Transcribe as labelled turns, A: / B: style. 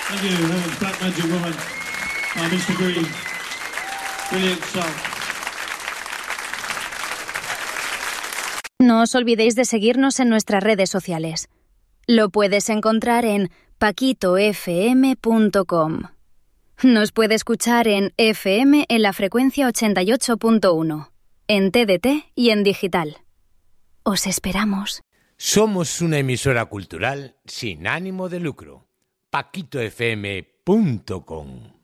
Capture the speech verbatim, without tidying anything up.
A: Thank you, Heaven's Black Magic Woman, uh, mister Green. Brilliant song.
B: No os olvidéis de seguirnos en nuestras redes sociales. Lo puedes encontrar en paquito f m punto com. Nos puede escuchar en F M en la frecuencia ochenta y ocho punto uno, en T D T y en digital. Os esperamos.
C: Somos una emisora cultural sin ánimo de lucro. paquito f m punto com